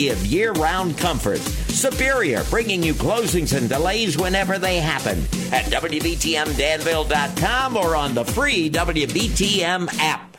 give year-round comfort. Superior, bringing you closings and delays whenever they happen. At WBTMDanville.com or on the free WBTM app.